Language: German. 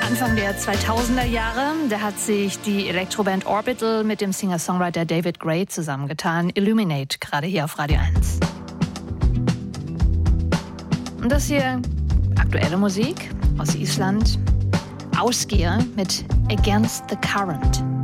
Anfang der 2000er Jahre, da hat sich die Elektroband Orbital mit dem Singer-Songwriter David Gray zusammengetan. Illuminate, gerade hier auf Radio 1. Und das hier, aktuelle Musik aus Island. Ausgehe mit Against the Current.